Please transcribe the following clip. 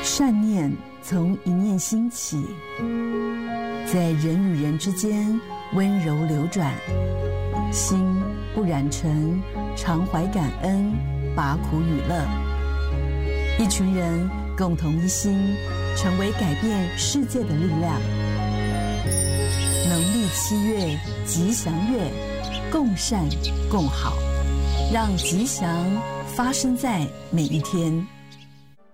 善念从一念兴起，在人与人之间温柔流转，心不染尘，常怀感恩，拔苦与乐。一群人共同一心，成为改变世界的力量。农历7月吉祥月，共善共好，让吉祥发生在每一天。